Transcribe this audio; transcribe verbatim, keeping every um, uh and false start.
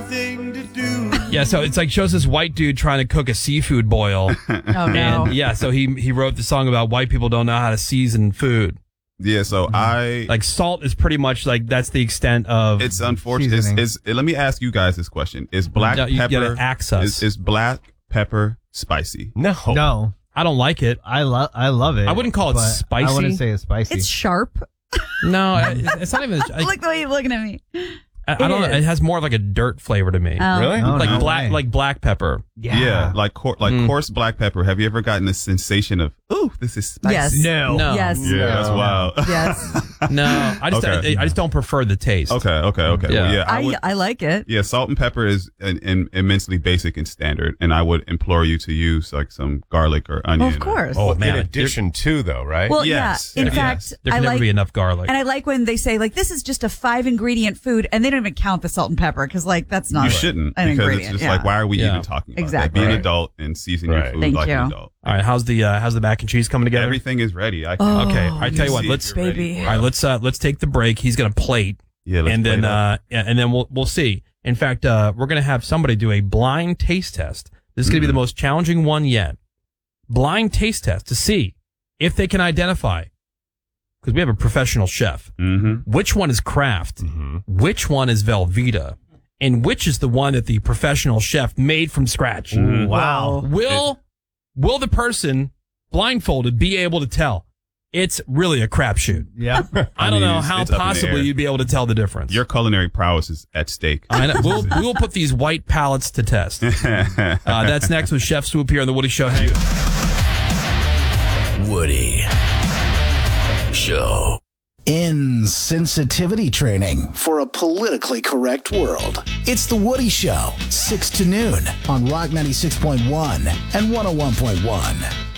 thing to do. Yeah, so it's like shows this white dude trying to cook a seafood boil. Oh, no. And yeah, so he he wrote the song about white people don't know how to season food. Yeah, so mm-hmm. I... Like, salt is pretty much, like, that's the extent of... It's unfortunate. It's, it's, let me ask you guys this question. Is black no, you pepper... Axe us. Is, is black pepper spicy? No. No. I don't like it. I, lo- I love it. I wouldn't call it spicy. I wouldn't say it's spicy. It's sharp. No, it's not even... I like the way you're looking at me. I, I don't know. It has more of like a dirt flavor to me. Oh. Really? Oh, like no black, way. like black pepper. Yeah, yeah like cor- like Mm. coarse black pepper. Have you ever gotten the sensation of, ooh, this is spicy? Yes. No. No. Yes. Yeah, No. that's wild. Yes. No, I just Okay. I, I just don't prefer the taste. Okay, okay, okay. Yeah. Well, yeah, I I, would, I like it. yeah, salt and pepper is an, an immensely basic and standard, and I would implore you to use like some garlic or onion. Well, of course. Oh, man, in addition to, though, right? Well, Yes. yeah. In Yes. fact, There I can never like be enough garlic. and I like when they say like this is just a five ingredient food, and they don't even count the salt and pepper because like that's not You shouldn't, an because ingredient. it's just yeah. like, why are we Yeah. even talking about Exactly. that? Be an Right. adult and season Right. your food Thank like you. an adult. All right, how's the uh, how's the mac and cheese coming together? Everything is ready. I can, Oh, Okay, I tell you what, see let's if you're ready baby. for all right, it. let's uh, let's take the break. He's gonna plate, Yeah, let's and then plate up. uh, yeah, and then we'll we'll see. In fact, uh, we're gonna have somebody do a blind taste test. This is gonna be the most challenging one yet. Blind taste test to see if they can identify, because we have a professional chef. Mm-hmm. Which one is Kraft? Which one is Velveeta? And which is the one that the professional chef made from scratch? Wow. Will will the person blindfolded be able to tell? It's really a crapshoot. Yeah. I don't mean, know it's- how it's up in the possibly air. you'd be able to tell the difference. Your culinary prowess is at stake. I know. We'll, we will put these white palettes to test. Uh, that's next with Chef Swoop here on The Woody Show. Hang Woody Show. Insensitivity training for a politically correct world. It's The Woody Show, six to noon on Rock ninety-six point one and one oh one point one.